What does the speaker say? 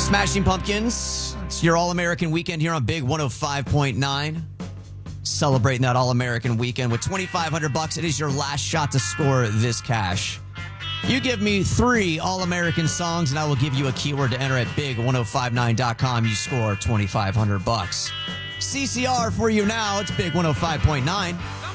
Smashing Pumpkins. It's your All-American weekend here on Big 105.9. Celebrating that All-American weekend with $2,500. It is your last shot to score this cash. You give me 3 All-American songs, and I will give you a keyword to enter at big1059.com. You score $2,500. CCR for you now. It's Big 105.9.